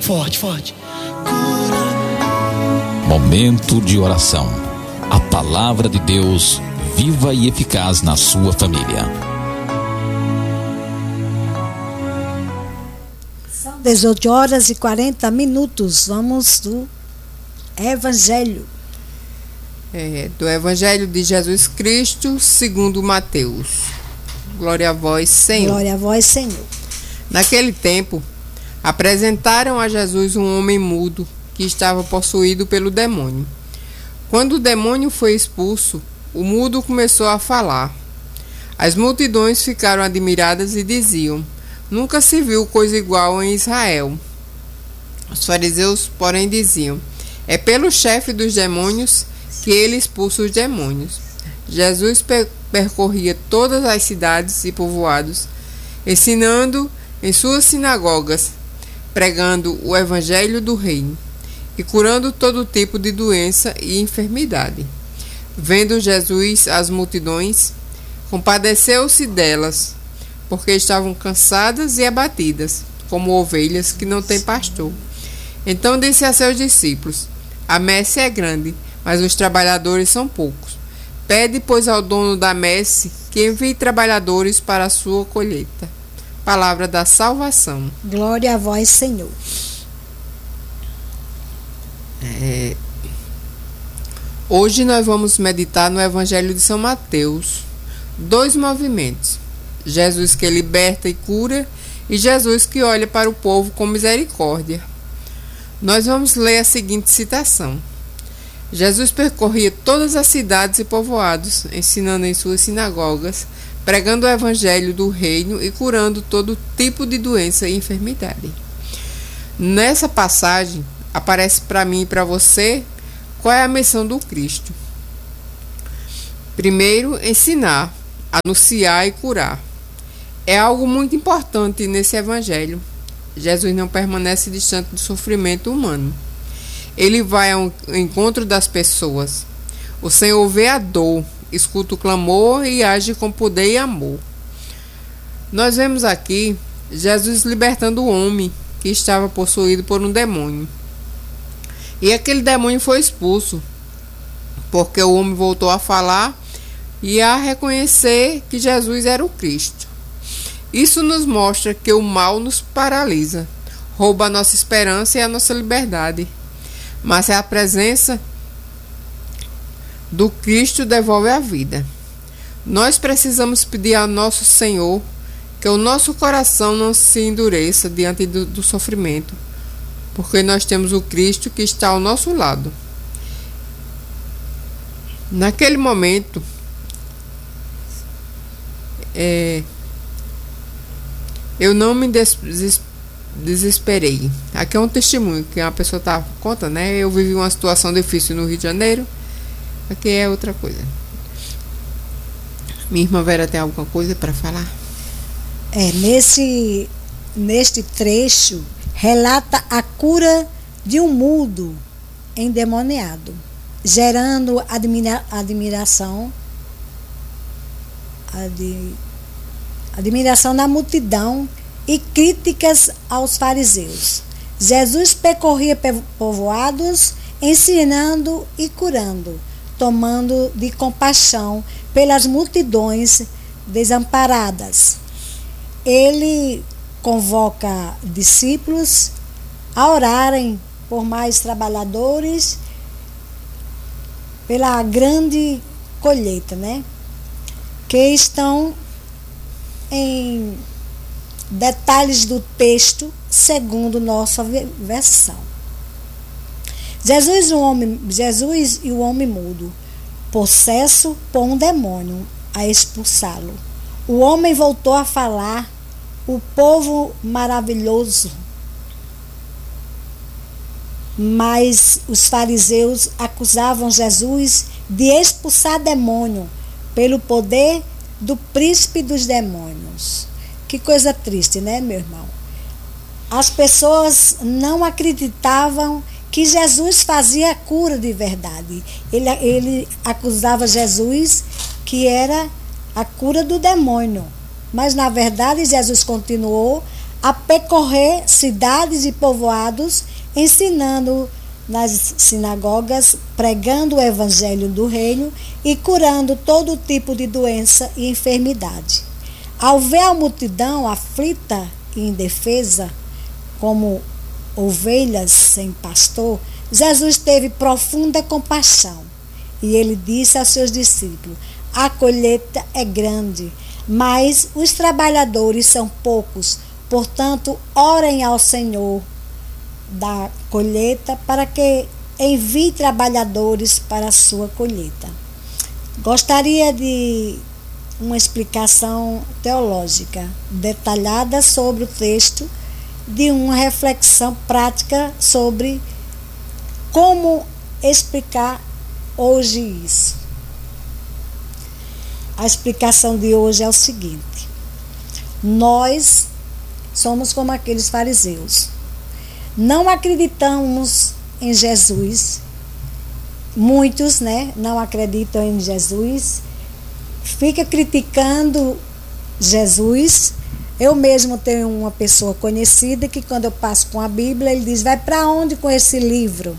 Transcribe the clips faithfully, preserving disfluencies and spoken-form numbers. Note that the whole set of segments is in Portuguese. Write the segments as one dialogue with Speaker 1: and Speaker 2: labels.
Speaker 1: forte, forte.
Speaker 2: Momento de oração. A palavra de Deus viva e eficaz na sua família.
Speaker 3: São dezoito horas e quarenta minutos. Vamos do Evangelho.
Speaker 4: É, do Evangelho de Jesus Cristo segundo Mateus. Glória a vós, Senhor.
Speaker 3: Glória a vós, Senhor.
Speaker 4: Naquele tempo, apresentaram a Jesus um homem mudo que estava possuído pelo demônio. Quando o demônio foi expulso, o mudo começou a falar. As multidões ficaram admiradas e diziam: nunca se viu coisa igual em Israel. Os fariseus, porém, diziam: é pelo chefe dos demônios que ele expulsa os demônios. Jesus percorria todas as cidades e povoados, ensinando em suas sinagogas, pregando o evangelho do reino e curando todo tipo de doença e enfermidade. Vendo Jesus as multidões, compadeceu-se delas, porque estavam cansadas e abatidas, como ovelhas que não têm pastor. Então disse a seus discípulos: a messe é grande, mas os trabalhadores são poucos. Pede, pois, ao dono da messe que envie trabalhadores para a sua colheita. Palavra da salvação.
Speaker 3: Glória a vós, Senhor.
Speaker 4: É... Hoje nós vamos meditar no Evangelho de São Mateus. Dois movimentos: Jesus que liberta e cura, e Jesus que olha para o povo com misericórdia. Nós vamos ler a seguinte citação: Jesus percorria todas as cidades e povoados, ensinando em suas sinagogas, pregando o evangelho do reino e curando todo tipo de doença e enfermidade. Nessa passagem, aparece para mim e para você qual é a missão do Cristo. Primeiro, ensinar, anunciar e curar. É algo muito importante nesse evangelho. Jesus não permanece distante do sofrimento humano. Ele vai ao encontro das pessoas. O Senhor vê a dor, escuta o clamor e age com poder e amor. Nós vemos aqui Jesus libertando o homem que estava possuído por um demônio. E aquele demônio foi expulso, porque o homem voltou a falar e a reconhecer que Jesus era o Cristo. Isso nos mostra que o mal nos paralisa, rouba a nossa esperança e a nossa liberdade. Mas a presença do Cristo devolve a vida. Nós precisamos pedir ao nosso Senhor que o nosso coração não se endureça diante do, do sofrimento, porque nós temos o Cristo que está ao nosso lado. Naquele momento, é, eu não me desesperei. Desesperei. Aqui é um testemunho que uma pessoa tá conta, né? Eu vivi uma situação difícil no Rio de Janeiro. Aqui é outra coisa. Minha irmã Vera tem alguma coisa para falar?
Speaker 3: É, nesse neste trecho relata a cura de um mudo endemoniado, gerando admira, admiração ad, admiração na multidão e críticas aos fariseus. Jesus percorria povoados, ensinando e curando, tomando de compaixão pelas multidões desamparadas. Ele convoca discípulos a orarem por mais trabalhadores, pela grande colheita, né? Que estão em detalhes do texto, segundo nossa versão. Jesus, o homem, Jesus e o homem mudo, possesso por um demônio, a expulsá-lo. O homem voltou a falar, o povo maravilhoso. Mas os fariseus acusavam Jesus de expulsar demônio pelo poder do príncipe dos demônios. Que coisa triste, né, meu irmão? As pessoas não acreditavam que Jesus fazia a cura de verdade. Ele, ele acusava Jesus que era a cura do demônio. Mas, na verdade, Jesus continuou a percorrer cidades e povoados, ensinando nas sinagogas, pregando o evangelho do reino e curando todo tipo de doença e enfermidade. Ao ver a multidão aflita e indefesa, como ovelhas sem pastor, Jesus teve profunda compaixão e ele disse aos seus discípulos: a colheita é grande, mas os trabalhadores são poucos, portanto, orem ao Senhor da colheita para que envie trabalhadores para a sua colheita. Gostaria de uma explicação teológica detalhada sobre o texto, de uma reflexão prática sobre como explicar hoje isso. A explicação de hoje é o seguinte: nós somos como aqueles fariseus. Não acreditamos em Jesus. Muitos, né, não acreditam em Jesus. Fica criticando Jesus. Eu mesmo tenho uma pessoa conhecida que, quando eu passo com a Bíblia, ele diz: vai para onde com esse livro?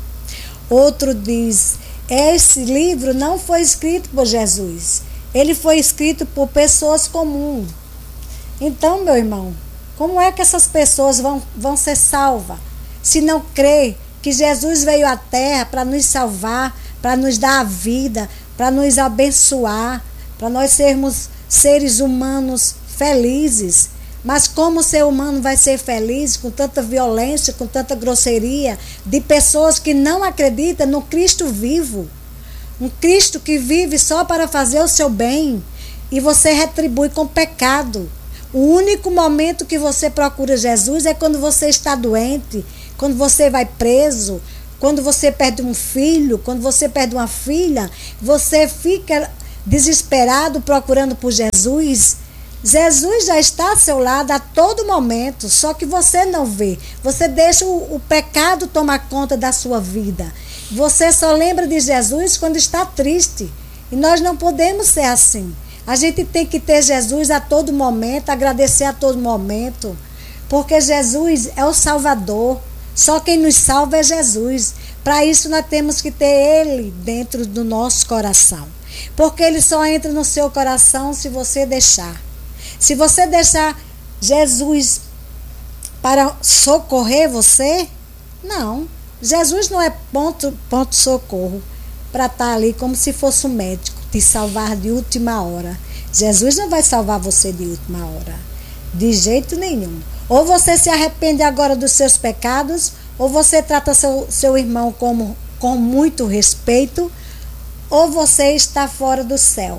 Speaker 3: Outro diz: esse livro não foi escrito por Jesus, ele foi escrito por pessoas comuns. Então, meu irmão, como é que essas pessoas vão, vão ser salvas se não crê que Jesus veio à terra para nos salvar, para nos dar a vida, para nos abençoar, para nós sermos seres humanos felizes? Mas como o ser humano vai ser feliz com tanta violência, com tanta grosseria de pessoas que não acreditam no Cristo vivo? Um Cristo que vive só para fazer o seu bem, e você retribui com pecado. O único momento que você procura Jesus é quando você está doente, quando você vai preso, quando você perde um filho, quando você perde uma filha. Você fica desesperado procurando por Jesus. Jesus já está ao seu lado a todo momento, só que você não vê. Você deixa o, o pecado tomar conta da sua vida. Você só lembra de Jesus quando está triste. E nós não podemos ser assim. A gente tem que ter Jesus a todo momento, agradecer a todo momento, porque Jesus é o Salvador. Só quem nos salva é Jesus. Para isso nós temos que ter Ele dentro do nosso coração, porque Ele só entra no seu coração se você deixar. Se você deixar Jesus para socorrer você, não. Jesus não é ponto, ponto socorro para estar ali como se fosse um médico, te salvar de última hora. Jesus não vai salvar você de última hora, de jeito nenhum. Ou você se arrepende agora dos seus pecados, ou você trata seu, seu irmão como, com muito respeito, ou você está fora do céu.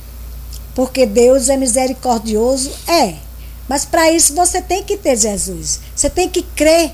Speaker 3: Porque Deus é misericordioso, é. Mas para isso você tem que ter Jesus. Você tem que crer.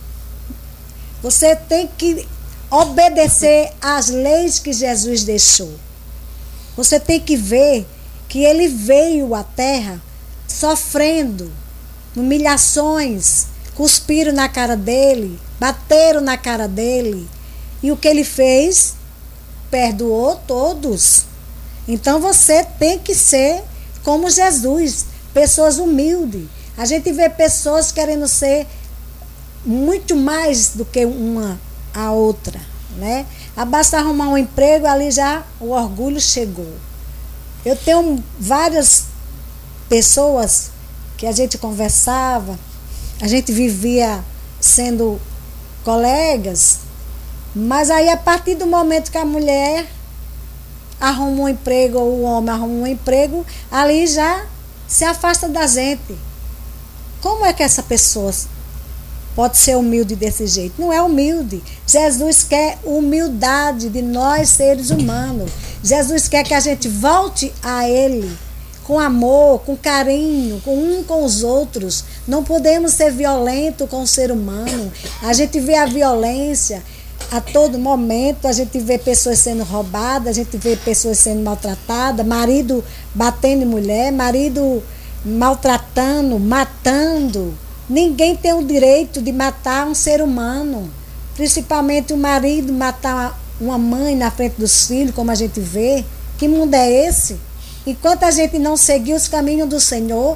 Speaker 3: Você tem que obedecer às leis que Jesus deixou. Você tem que ver que Ele veio à terra sofrendo humilhações, cuspiram na cara dele, bateram na cara dele. E o que Ele fez? Perdoou todos. Então você tem que ser como Jesus, pessoas humildes. A gente vê pessoas querendo ser muito mais do que uma a outra, né? Basta arrumar um emprego, ali já o orgulho chegou. Eu tenho várias pessoas que a gente conversava, a gente vivia sendo colegas, mas aí a partir do momento que a mulher arruma um emprego, ou o homem arruma um emprego, ali já se afasta da gente. Como é que essa pessoa pode ser humilde desse jeito? Não é humilde. Jesus quer humildade de nós, seres humanos. Jesus quer que a gente volte a Ele com amor, com carinho, com um com os outros. Não podemos ser violentos com o ser humano. A gente vê a violência a todo momento, a gente vê pessoas sendo roubadas, a gente vê pessoas sendo maltratadas, marido batendo em mulher, marido maltratando, matando. Ninguém tem o direito de matar um ser humano, principalmente o marido matar uma mãe na frente dos filhos, como a gente vê. Que mundo é esse? Enquanto a gente não seguir os caminhos do Senhor,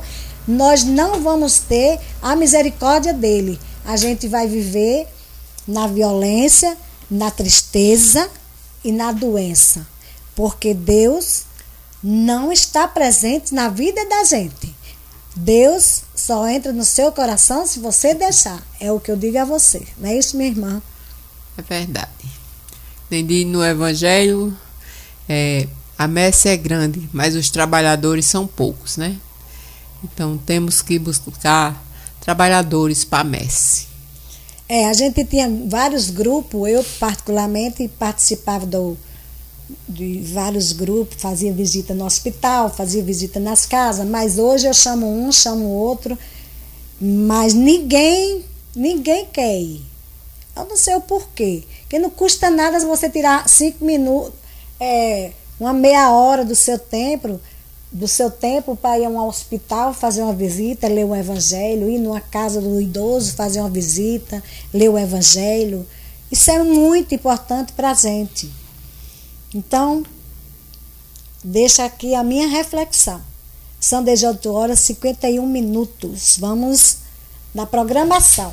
Speaker 3: nós não vamos ter a misericórdia dele. A gente vai viver na violência, na tristeza e na doença. Porque Deus não está presente na vida da gente. Deus só entra no seu coração se você deixar. É o que eu digo a você. Não é isso, minha irmã?
Speaker 4: É verdade. Entendi no Evangelho, é, a messe é grande, mas os trabalhadores são poucos, né? Então temos que buscar trabalhadores para a messe.
Speaker 3: É, a gente tinha vários grupos, eu particularmente participava do, de vários grupos, fazia visita no hospital, fazia visita nas casas, mas hoje eu chamo um, chamo outro, mas ninguém, ninguém quer ir. Eu não sei o porquê, porque não custa nada você tirar cinco minutos, é, uma meia hora do seu tempo, do seu tempo para ir a um hospital, fazer uma visita, ler o Evangelho, ir numa casa do idoso, fazer uma visita, ler o Evangelho. Isso é muito importante para a gente. Então, deixa aqui a minha reflexão. São dezoito horas e cinquenta e um minutos. Vamos na programação.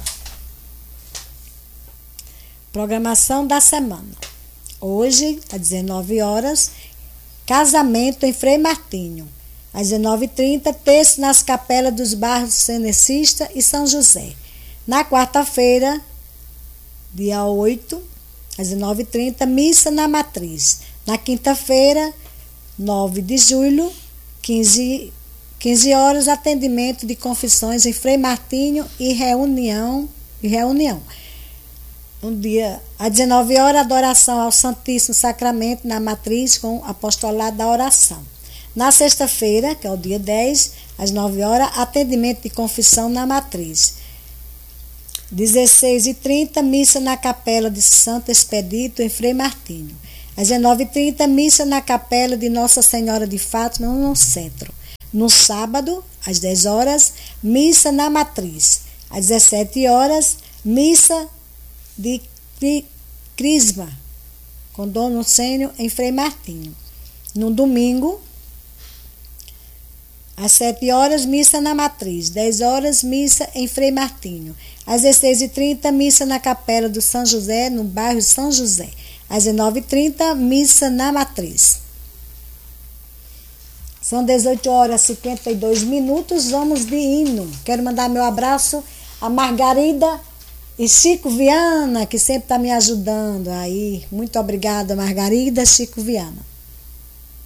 Speaker 3: Programação da semana. Hoje, às dezenove horas, casamento em Frei Martinho. Às dezenove e trinta, texto nas capelas dos bairros Cenecista e São José. Na quarta-feira, dia oito, às dezenove e trinta, missa na Matriz. Na quinta-feira, nove de julho, quinze, quinze horas, atendimento de confissões em Frei Martinho e reunião. E reunião. Um dia, às dezenove horas, adoração ao Santíssimo Sacramento na Matriz com o apostolado da oração. Na sexta-feira, que é o dia dez, às nove horas, atendimento de confissão na Matriz. dezesseis e trinta, missa na capela de Santo Expedito em Frei Martinho. Às dezenove e trinta, missa na capela de Nossa Senhora de Fátima no centro. No sábado, às dez horas, missa na Matriz. Às dezessete horas, missa de Crisma, com Dom Lucênio em Frei Martinho. No domingo, às sete horas, missa na Matriz. dez horas, missa em Frei Martinho. Às dezesseis e trinta, missa na capela do São José, no bairro São José. Às dezenove e trinta, missa na Matriz. São dezoito horas e cinquenta e dois minutos, vamos de hino. Quero mandar meu abraço a Margarida e Chico Viana, que sempre está me ajudando aí. Muito obrigada, Margarida, Chico Viana.